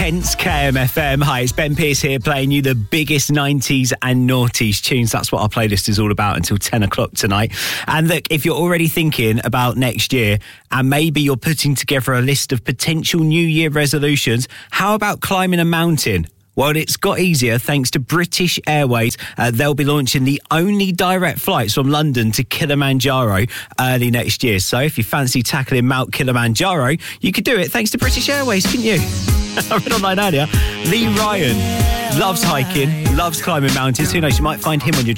Kent's KMFM. Hi, it's Ben Pearce here playing you the biggest 90s and noughties tunes. That's what our playlist is all about until 10 o'clock tonight. And look, if you're already thinking about next year and maybe you're putting together a list of potential New Year resolutions, how about climbing a mountain? Well, it's got easier thanks to British Airways. They'll be launching the only direct flights from London to Kilimanjaro early next year. So if you fancy tackling Mount Kilimanjaro, you could do it thanks to British Airways, couldn't you? I read online earlier, Lee Ryan loves hiking, loves climbing mountains. Who knows, you might find him on your